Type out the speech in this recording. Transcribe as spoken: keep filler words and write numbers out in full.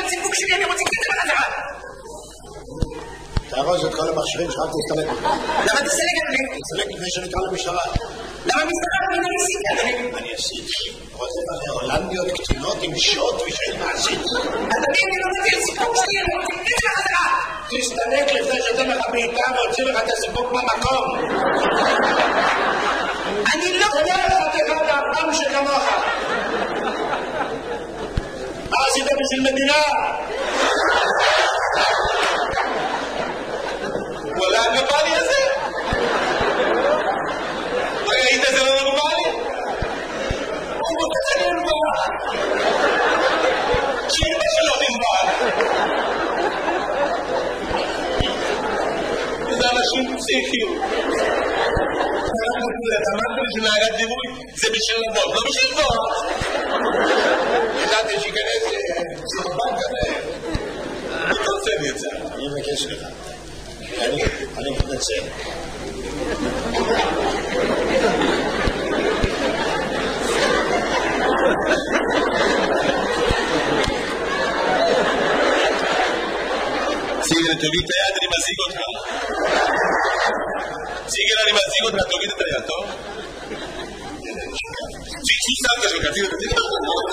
הציפוק שלי, אני רוצה כסף בחזרה. תארוז את כל המכשירים שלך, תסתלק. למה תסתלק, אדוני? תסתלק לפני שנקרא למשטרה. למה משטרה? אני נסיק, אדוני. אני עשיתי. רוצה מלא הולנדיות קטינות עם שוט ושאין מעשית. אדוני, אני לא מביא סיפוק שלי, אני רוצה כסף בחזרה. תסתלק לפני שאתם לך בעיקר והוציא לך את הסיפוק במקום. אני לא... תודה לך תקרא לאפם שכמוך. מה עשית בשביל מדינה? וואלה, הגבלי הזה? ראית זה לא נורמלי? הוא מותק אני נורמל. שאימא שלו נורמל. זה אנשים פסיכיים. אמרת לי שנהגת דימוי זה בשביל לבוא, לא בשביל לבוא. ידעתי שיכנס סרבן כזה. אני רוצה לי את זה. אני מבקש לך. אני מתנצל. סיגל, תוריד את היד, אני מזיג אותך. סיגל, אני מזיג אותך, תוריד את היד, טוב? שישו סנטה שלך, תוריד את היד.